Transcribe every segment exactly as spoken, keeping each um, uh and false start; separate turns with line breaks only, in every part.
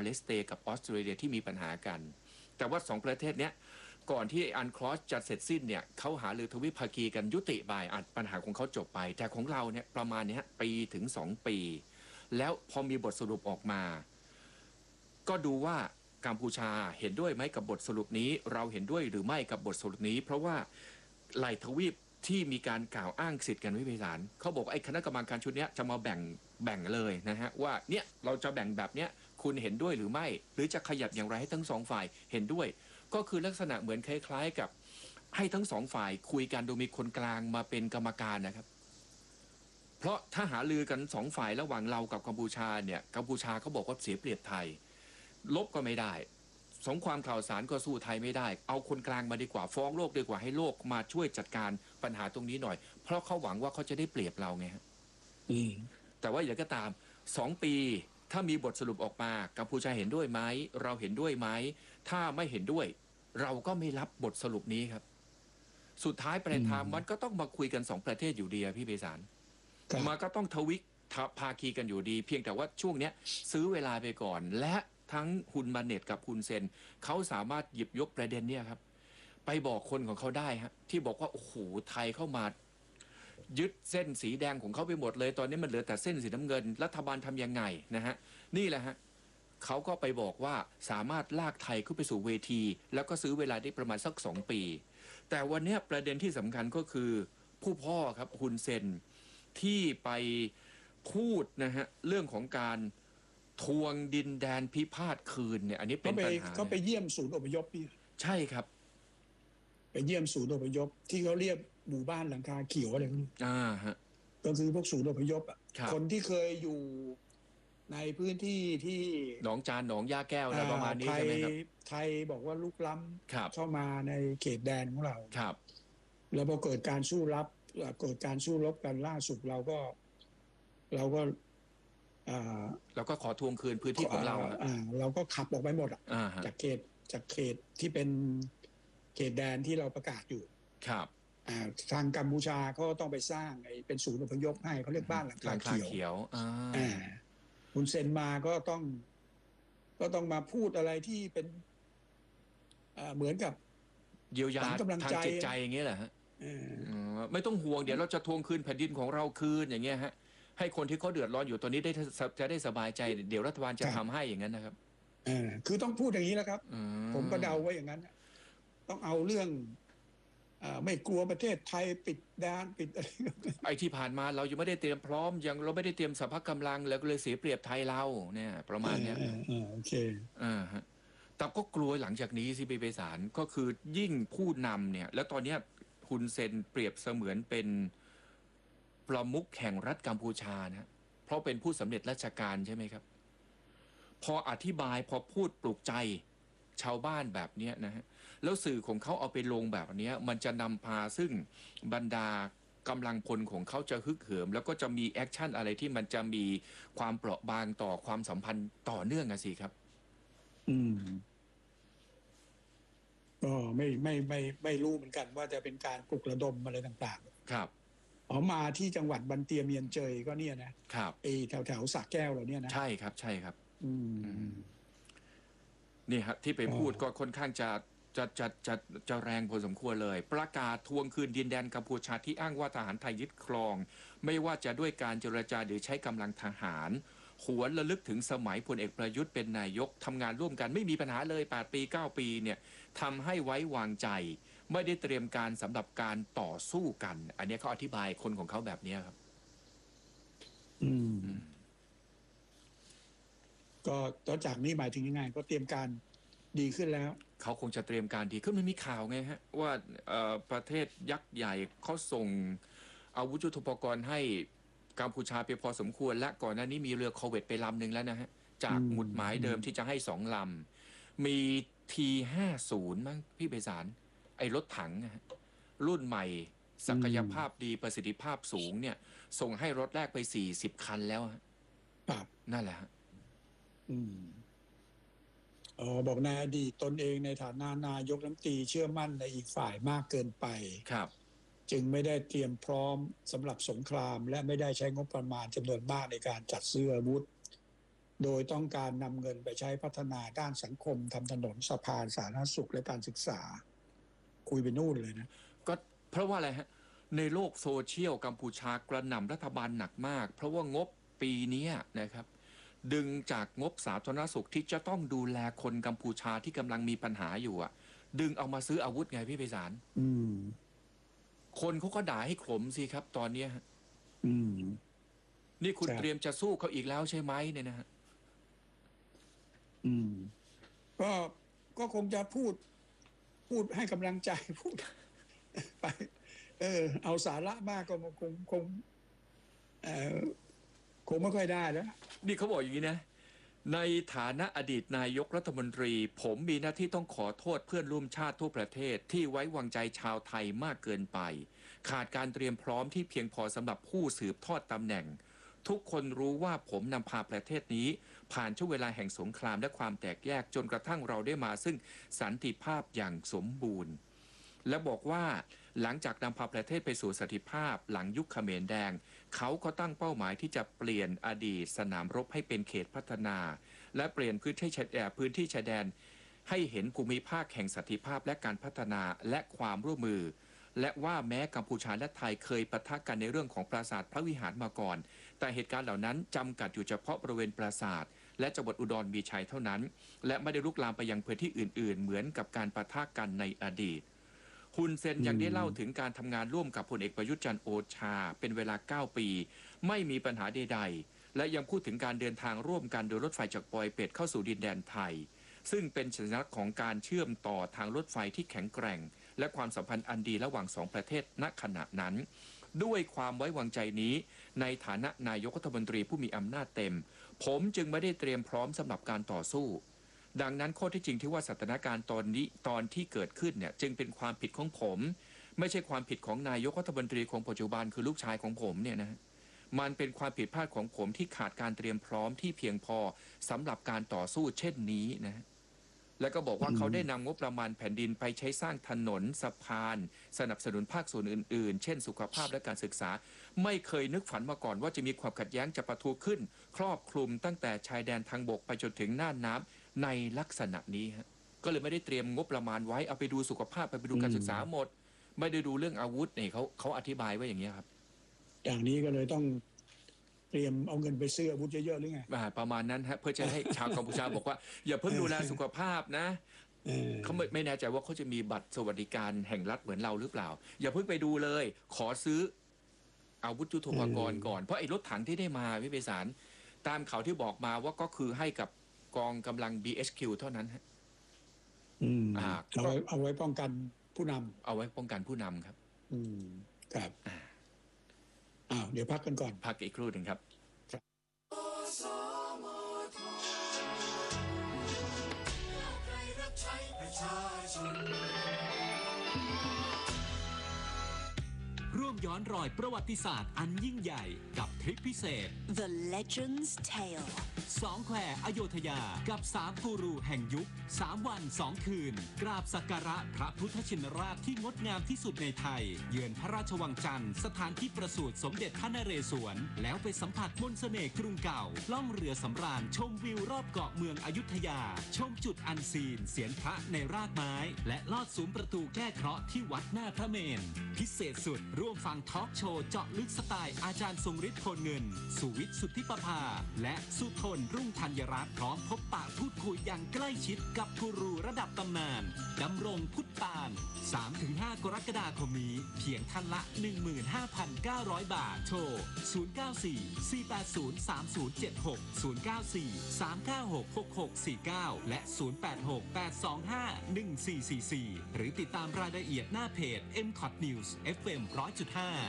เลสเตกับออสเตรเลียที่มีปัญหากันแต่ว่าสองประเทศเนี้ยก่อนที่อันคลอสจะเสร็จสิ้นเนี่ยเขาหารือทวิภาคีกันยุติไปอันปัญหาของเขาจบไปแต่ของเราเนี่ยประมาณนี้ปีถึงสองปีแล้วพอมีบทสรุปออกมาก็ดูว่ากัมพูชาเห็นด้วยไหมกับบทสรุปนี้เราเห็นด้วยหรือไม่กับบทสรุปนี้เพราะว่าหลายทวีปที่มีการกล่าวอ้างสิทธิ์กันวิพิสารเขาบอกไอ้คณะกรรมการชุดนี้จะมาแบ่งแบ่งเลยนะฮะว่าเนี่ยเราจะแบ่งแบบเนี้ยคุณเห็นด้วยหรือไม่หรือจะขยับอย่างไรให้ทั้งสองฝ่ายเห็นด้วยก็คือลักษณะเหมือนคล้ายๆกับให้ทั้งสองฝ่ายคุยกันโดยมีคนกลางมาเป็นกรรมการนะครับเพราะถ้าหาลือกันสองฝ่ายระหว่างเรากับกัมพูชาเนี่ยกัมพูชาเขาบอกว่าเสียเปรียบไทยลบก็ไม่ได้สงครามข่าวสารก็สู้ไทยไม่ได้เอาคนกลางมาดีกว่าฟ้องโลกดีกว่าให้โลกมาช่วยจัดการปัญหาตรงนี้หน่อยเพราะเขาหวังว่าเขาจะได้เปรียบเราไงฮะแต่ว่าอย่างก็ตามสองปีถ้ามีบทสรุปออกมากัมพูชาเห็นด้วยไหมเราเห็นด้วยไหมถ้าไม่เห็นด้วยเราก็ไม่รับบทสรุปนี้ครับสุดท้ายปลายทางมันก็ต้องมาคุยกันสองประเทศอยู่ดีพี่เบสารมันก็ต้องทวิภาคีกันอยู่ดีเพียงแต่ว่าช่วงนี้ซื้อเวลาไปก่อนและทั้งฮุนมาเน็ตกับฮุนเซนเขาสามารถหยิบยกประเด็นเนี่ยครับไปบอกคนของเขาได้ฮะที่บอกว่าโอ้โหไทยเข้ามายึดเส้นสีแดงของเขาไปหมดเลยตอนนี้มันเหลือแต่เส้นสีน้ำเงินรัฐบาลทำยังไงนะฮะนี่แหละฮะเขาก็ไปบอกว่าสามารถลากไทยขึ้นไปสู่เวทีแล้วก็ซื้อเวลาได้ประมาณสักสองปีแต่วันนี้ประเด็นที่สำคัญก็คือผู้พ่อครับฮุนเซนที่ไปพูดนะฮะเรื่องของการทวงดินแดนพิพาทคืนเนี่ยอันนี้เป็นปัญหา
เขาไปเยี่ยมศูนย์อพยพพี่
ใช่ครับ
ไปเยี่ยมศูนย์อพยพที่เขาเรียกหมู่บ้านหลังคาเขียวอะไรพวกนี้
อ่าฮะ
ก็คือพวกศูนย์อพยพอ่ะคนที่เคยอยู่ในพื้นที่ที่
หนองจานหนองย่าแก้วอะไรประมาณนี้ใช่ไหมครับ
ไทยบอกว่าลุกล้ำเข้ามาในเขตแดนของเรา
ครับ
แล้วพอเกิดการสู้รบเกิดการสู้รบกันล่าสุดเราก็เราก็
เราก็ขอทวงคืนพื้นที่ของเรา
เราก็ขับออกไปหมดอ่ะจากเขตจากเขตที่เป็นเขตแดนที่เราประกาศอยู่
ครับ
ทางกัมพูชาก็ต้องไปสร้างไอ้เป็นศูนย์อพยพให้เขาเรียกบ้านหลังคาเขียว
อ่า
คุณเซนมาก็ต้องก็ต้องมาพูดอะไรที่เป็นเหมือนกับ
เยียวยาทางจิตใจอย่างเงี้ยแหละฮะไม่ต้องห่วงเดี๋ยวเราจะทวงคืนแผ่นดินของเราคืนอย่างเงี้ยฮะให้คนที่เขาเดือดร้อนอยู่ตอนนี้ได้จะได้สบายใจเดี๋ยวรัฐบาลจะทำให้อย่างนั้นนะครับ
คือต้องพูดอย่างนี้แล้วครับผมก็เดาไว้อย่างนั้นต้องเอาเรื่องไม่กลัวประเทศไทยปิดด้านปิดอะไร
ไอ้ที่ผ่านมาเรายังไม่ได้เตรียมพร้อมยังเราไม่ได้เตรียมสภาพกำลังแล้วก็เลยเสียเปรียบไทยเราเนี่ยประมาณนี้
โอเค
อ่าฮะแต่ก็กลัวหลังจากนี้สิไปไปศาลก็คือยิ่งผู้นำเนี่ยแล้วตอนนี้ฮุนเซนเปรียบเสมือนเป็นประมุขแห่งรัฐกัมพูชานะเพราะเป็นผู้สำเร็จราชการใช่ไหมครับพออธิบายพอพูดปลุกใจชาวบ้านแบบนี้นะฮะแล้วสื่อของเขาเอาไปลงแบบนี้มันจะนำพาซึ่งบรรดากำลังพลของเขาจะฮึกเหิมแล้วก็จะมีแอคชั่นอะไรที่มันจะมีความเปราะบางต่อความสัมพันธ์ต่อเนื่องอะสิครับ
อืมก็ไม่ไม่ไม่ไม่รู้เหมือนกันว่าจะเป็นการปลุกระดมอะไรต่าง
ๆครับ
อ๋อมาที่จังหวัดบันเตียเมียนเจยก็เนี่ยนะครับไอแถวแถวสระแก้วเราเนี่ยนะ
ใช่ครับใช่ครับ
อืม
นี่ครับที่ไปพูดก็ค่อนข้างจะจะจะจะจะแรงพอสมควรเลยประกาศทวงคืนดินแดนกัมพูชาที่อ้างว่าทหารไทยยึดครองไม่ว่าจะด้วยการเจรจาหรือใช้กำลังทหารหวนระลึกถึงสมัยพลเอกประยุทธ์เป็นนายกทำงานร่วมกันไม่มีปัญหาเลยแปดปีเก้าปีเนี่ยทำให้ไว้วางใจไม่ได้เตรียมการสำหรับการต่อสู้กันอันนี้เขาอธิบายคนของเขาแบบนี้ครับ
อืมก็ต่อจากนี้หมายถึงยังไงก็เตรียมการดีขึ้นแล้ว
เขาคงจะเตรียมการดีขึ้นมันมีข่าวไงฮะว่าประเทศยักษ์ใหญ่เขาส่งอาวุธยุทโธปกรณ์ให้กัมพูชาไปพอสมควรและก่อนหน้านี้มีเรือคอร์เวตไปลำหนึ่งแล้วนะฮะจากหมุดหมายเดิมที่จะให้สองลำมีทีห้าศูนย์มั้งพี่ไพศาลไอ้รถถังนะฮะรุ่นใหม่ศักยภาพดีประสิทธิภาพสูงเนี่ยส่งให้รถแรกไปสี่สิบคันแล้วฮะนั่นแหละฮะ
อืมอ๋อบอกในอดีตตนเองในฐานะนายกรัฐมนตรีเชื่อมั่นในอีกฝ่ายมากเกินไป
ครับ
จึงไม่ได้เตรียมพร้อมสำหรับสงครามและไม่ได้ใช้งบประมาณจำนวนมากในการจัดซื้ออาวุธโดยต้องการนำเงินไปใช้พัฒนาด้านสังคมทำถนนสะพานสาธารณสุขและการศึกษาคุยไปนู่นเลยนะ
ก็เพราะว่าอะไรฮะในโลกโซเชียลกัมพูชากระหน่ำรัฐบาลหนักมากเพราะว่างบปีนี้นะครับดึงจากงบสาธารณสุขที่จะต้องดูแลคนกัมพูชาที่กำลังมีปัญหาอยู่อะดึงเอามาซื้ออาวุธไงพี่ไพศาล
อืม
คนเขาก็ด่าให้ขมสิครับตอนเนี้ย
อืม
นี่คุณเตรียมจะสู้เขาอีกแล้วใช่ไหมเนี่ยนะฮะ
อืมก็ก็คงจะพูดพูดให้กำลังใจพูดไปเออเอาสาระมากก็คงคงเออคงไม่ค่อยได้แล้ว
นี่เขาบอกอย่างนี้นะในฐานะอดีตนายกรัฐมนตรีผมมีหน้าที่ต้องขอโทษเพื่อนร่วมชาติทั่วประเทศที่ไว้วางใจชาวไทยมากเกินไปขาดการเตรียมพร้อมที่เพียงพอสำหรับผู้สืบทอดตำแหน่งทุกคนรู้ว่าผมนำพาประเทศนี้ผ่านช่วงเวลาแห่งสงครามและความแตกแยกจนกระทั่งเราได้มาซึ่งสันติภาพอย่างสมบูรณ์และบอกว่าหลังจากนำพาประเทศไปสู่สันติภาพหลังยุคเขมรแดงเขาก็ตั้งเป้าหมายที่จะเปลี่ยนอดีตสนามรบให้เป็นเขตพัฒนาและเปลี่ยนพื้นที่ชายแดนพื้นที่ชายแดนให้เห็นภูมิภาคแห่งสันติภาพและการพัฒนาและความร่วมมือและว่าแม้กัมพูชาและไทยเคยปะทะกันในเรื่องของปราสาทพระวิหารมาก่อนแต่เหตุการณ์เหล่านั้นจำกัดอยู่เฉพาะบริเวณปราสาทและจังหวัดอุดรมีชัยเท่านั้นและไม่ได้ลุกลามไปยังพื้นที่อื่นๆเหมือนกับการปะทะกันในอดีตฮุนเซนยังได้เล่าถึงการทำงานร่วมกับพลเอกประยุทธ์จันทร์โอชาเป็นเวลาเก้าปีไม่มีปัญหาใดๆและยังพูดถึงการเดินทางร่วมกันโดยรถไฟจากปอยเป็ดเข้าสู่ดินแดนไทยซึ่งเป็นสัญลักษณ์ของการเชื่อมต่อทางรถไฟที่แข็งแกร่งและความสัมพันธ์อันดีระหว่างสองประเทศณขณะนั้นด้วยความไว้วางใจนี้ในฐานะนายกรัฐมนตรีผู้มีอำนาจเต็มผมจึงไม่ได้เตรียมพร้อมสำหรับการต่อสู้ดังนั้นข้อที่จริงที่ว่าสถานการณ์ตอนนี้ตอนที่เกิดขึ้นเนี่ยจึงเป็นความผิดของผมไม่ใช่ความผิดของนายกรัฐมนตรีของปัจจุบันคือลูกชายของผมเนี่ยนะมันเป็นความผิดพลาดของผมที่ขาดการเตรียมพร้อมที่เพียงพอสำหรับการต่อสู้เช่นนี้นะแล้วก็บอกว่าเขาได้นำงบประมาณแผ่นดินไปใช้สร้างถนนสะพานสนับสนุนภาคส่วนอื่นๆเช่นสุขภาพและการศึกษาไม่เคยนึกฝันมาก่อนว่าจะมีความขัดแย้งจะปะทุขึ้นครอบคลุมตั้งแต่ชายแดนทางบกไปจนถึงน่านน้ำในลักษณะนี้ฮะก็เลยไม่ได้เตรียมงบประมาณไว้เอาไปดูสุขภาพไปดูการศึกษาหมดไม่ได้ดูเรื่องอาวุธนี่เขาเขาอธิบายไว้อย่างนี้ครับ
อย่างนี้ก็เลยต้องเตรียมเอาเงินไปซื้ออาวุธเยอะๆหรือไง
ประมาณนั้นฮะเพื่อจะให้ชาวกัมพูชาบอกว่าอย่าเพิ่งดูแลสุขภาพนะเขาไม่ไม่แน่ใจว่าเขาจะมีบัตรสวัสดิการแห่งรัฐเหมือนเราหรือเปล่าอย่าเพิ่งไปดูเลยขอซื้ออาวุธยุทโธปกรณ์ก่อนเพราะไอ้รถถังที่ได้มาวิเปสารตามข่าวที่บอกมาว่าก็คือให้กับกองกำลัง บี เอช คิว เท่านั้นฮะ
อืมเอาไว้เอาไว้ป้องกันผู้นำ
เอาไว้ป้องกันผู้นำครับ
อืมครับอ้าวเดี๋ยวพักกันก่อน
พักอีกครู่หนึ่งครับ
ร่วมย้อนรอยประวัติศาสตร์อันยิ่งใหญ่กับทริปพิเศษ
The Legend's Tale
สองแควอโยธยากับสามกูรูแห่งยุคสามวันสองคืนกราบสักการะพระพุทธชินราชที่งดงามที่สุดในไทยเยือนพระราชวังจันทร์สถานที่ประสูติสมเด็จพระนเรศวรแล้วไปสัมผัสมนต์เสน่ห์กรุงเก่าล่องเรือสำราญชมวิวรอบเกาะเมืองอยุธยาชมจุดอันซีนเสียนพระในรากไม้และลอดซุ้มประตูแก้เคราะห์ที่วัดหน้าพระเมรุพิเศษสุดร่วมฟังทอล์กโชว์เจาะลึกสไตล์อาจารย์ทรงฤทธิ์โพลเงินสุวิทย์สุทธิประภาและสุทนรุ่งธัญรัตน์พร้อมพบปะพูดคุยอย่างใกล้ชิดกับกูรูระดับตำนานดำรงพุทธปาน สามถึงห้า กรกฎาคมนี้เพียงท่านละ หนึ่งหมื่นห้าพันเก้าร้อย บาทโทร ศูนย์ เก้า สี่ สี่ แปด ศูนย์ สาม ศูนย์ เจ็ด หก ศูนย์ เก้า สี่ สาม เก้า หก หก หก สี่ เก้า และ ศูนย์ แปด หก แปด สอง ห้า หนึ่ง สี่ สี่ สี่ หรือติดตามรายละเอียดหน้าเพจ เอ็ม คอท News เอฟ เอ็ม หนึ่งร้อยจุดห้า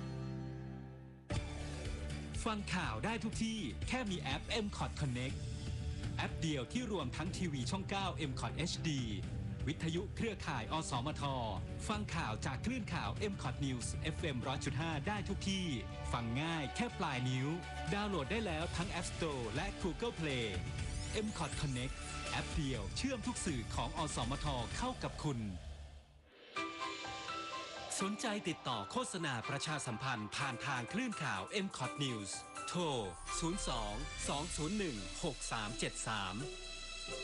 ฟังข่าวได้ทุกที่แค่มีแอป เอ็ม คอท Connect แอปเดียวที่รวมทั้งทีวีช่อง เก้า เอ็ม คอท เอช ดี วิทยุเครือข่ายอสมทฟังข่าวจากคลื่นข่าว เอ็ม คอท News เอฟ เอ็ม หนึ่งร้อยจุดห้า ได้ทุกที่ฟังง่ายแค่ปลายนิ้วดาวน์โหลดได้แล้วทั้ง App Store และ Google Play เอ็ม คอท Connect แอปเดียวเชื่อมทุกสื่อของอสมทเข้ากับคุณสนใจติดต่อโฆษณาประชาสัมพันธ์ผ่านทางคลื่นข่าว เอ็ม คอท News โทร ศูนย์ สอง สอง ศูนย์ หนึ่ง หก สาม เจ็ด สาม